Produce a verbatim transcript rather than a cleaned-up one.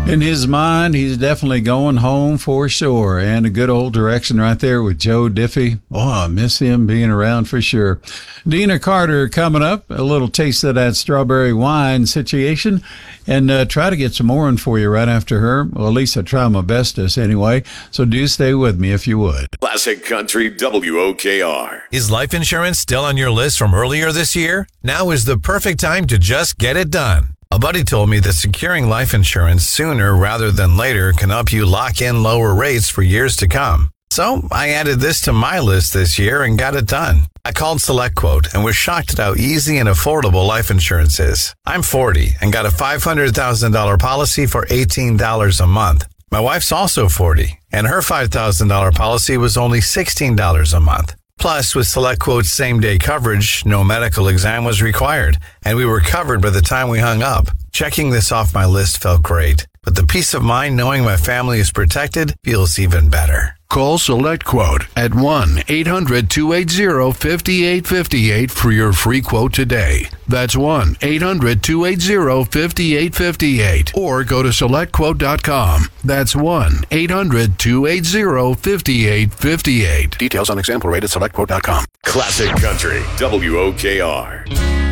In his mind, he's definitely going home for sure. And a good old direction right there with Joe Diffie. Oh, I miss him being around for sure. Deana Carter coming up. A little taste of that strawberry wine situation. And uh, try to get some more in for you right after her. Well, at least I try my bestest anyway. So do stay with me if you would. Classic Country W O K R. Is life insurance still on your list from earlier this year? Now is the perfect time to just get it done. A buddy told me that securing life insurance sooner rather than later can help you lock in lower rates for years to come. So I added this to my list this year and got it done. I called SelectQuote and was shocked at how easy and affordable life insurance is. I'm forty and got a five hundred thousand dollars policy for eighteen dollars a month. My wife's also forty, and her five thousand dollars policy was only sixteen dollars a month. Plus, with SelectQuote's same-day coverage, no medical exam was required, and we were covered by the time we hung up. Checking this off my list felt great, but the peace of mind knowing my family is protected feels even better. Call SelectQuote at one eight hundred two eight zero five eight five eight for your free quote today. That's one eight hundred two eight zero five eight five eight. Or go to select quote dot com. That's one eight hundred two eight zero five eight five eight. Details on example rate at select quote dot com. Classic Country W O K R.